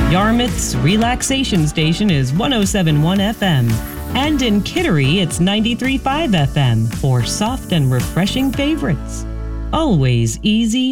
Yarmouth's relaxation station is 107.1 FM. And in Kittery, it's 93.5 FM for soft and refreshing favorites. Always easy